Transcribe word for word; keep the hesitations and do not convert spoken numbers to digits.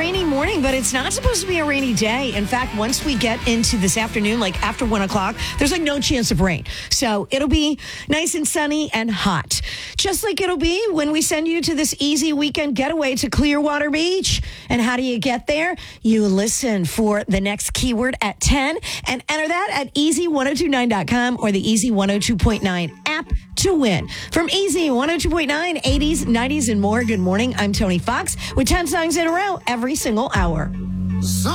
rainy morning, but it's not supposed to be a rainy day. In fact, once we get into this afternoon, like after one o'clock, there's like no chance of rain. So it'll be nice and sunny and hot. Just like it'll be when we send you to this easy weekend getaway to Clearwater Beach. And how do you get there? You listen for the next keyword at ten and enter that at easy ten twenty-nine dot com or the Easy one oh two point nine app to win. From Easy one oh two point nine, eighties, nineties, and more, good morning. I'm Tony Fox with ten songs in a row every single hour.